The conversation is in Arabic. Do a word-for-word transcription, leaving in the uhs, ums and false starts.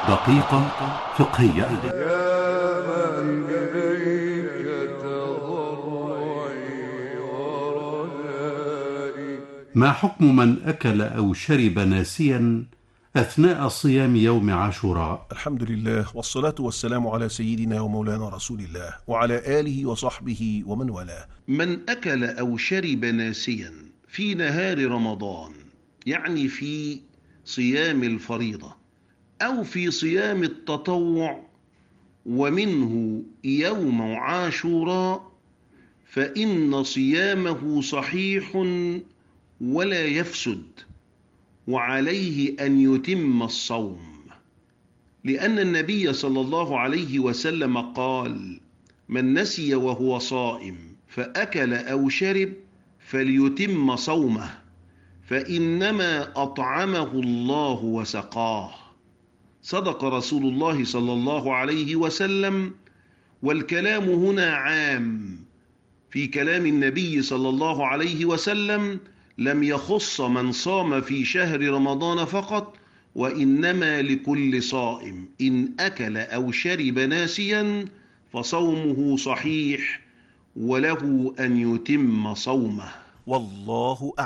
دقيقة فقهية. يا من إليك تضرعي ورجائي. ما حكم من أكل أو شرب ناسيا أثناء صيام يوم عاشوراء؟ الحمد لله والصلاة والسلام على سيدنا ومولانا رسول الله وعلى آله وصحبه ومن والاه. من أكل أو شرب ناسيا في نهار رمضان، يعني في صيام الفريضة أو في صيام التطوع ومنه يوم عاشوراء، فإن صيامه صحيح ولا يفسد، وعليه أن يتم الصوم، لأن النبي صلى الله عليه وسلم قال: من نسي وهو صائم فأكل أو شرب فليتم صومه، فإنما أطعمه الله وسقاه. صدق رسول الله صلى الله عليه وسلم، والكلام هنا عام في كلام النبي صلى الله عليه وسلم، لم يخص من صام في شهر رمضان فقط، وإنما لكل صائم إن أكل أو شرب ناسيا فصومه صحيح وله أن يتم صومه. والله أعلم.